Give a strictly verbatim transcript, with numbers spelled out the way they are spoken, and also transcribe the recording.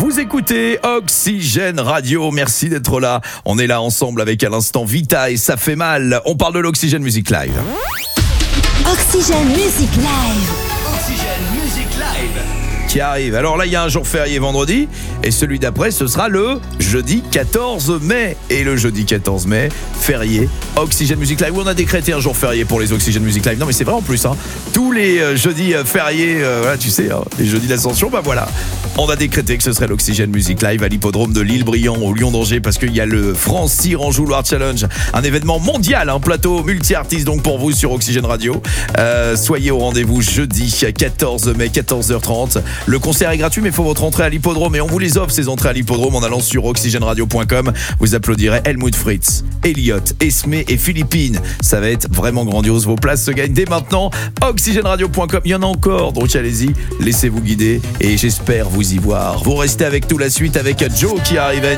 Vous écoutez Oxygène Radio, merci d'être là. On est là ensemble avec à l'instant Vita et Ça fait mal. On parle de l'Oxygène Music Live. Oxygène Music Live. Oxygène Music Live qui arrive. Alors là, il y a un jour férié vendredi et celui d'après, ce sera le jeudi quatorze mai. Et le jeudi quatorze mai, férié, Oxygène Music Live. Oui, on a décrété un jour férié pour les Oxygène Music Live. Non, mais c'est vrai en plus. Hein. Tous les euh, jeudis euh, fériés, euh, voilà, tu sais, hein, les jeudis d'Ascension, bah voilà. On a décrété que ce serait l'Oxygène Music Live à l'hippodrome de L'Île-Briand au Lion d'Angers parce qu'il y a le France Cyr Anjou Loire Challenge, un événement mondial, un plateau multi-artistes donc pour vous sur Oxygène Radio. Euh, soyez au rendez-vous jeudi quatorze mai, quatorze heures trente. Le concert est gratuit mais il faut votre entrée à l'hippodrome et on vous les offre ces entrées à l'hippodrome en allant sur oxygène radio point com. Vous applaudirez Helmut Fritz, Elliot, Esme et Philippine. Ça va être vraiment grandiose. Vos places se gagnent dès maintenant. oxygène radio point com. Il y en a encore, donc allez-y, laissez-vous guider et j'espère vous y voir. Vous restez avec tout la suite avec Joe qui arrive.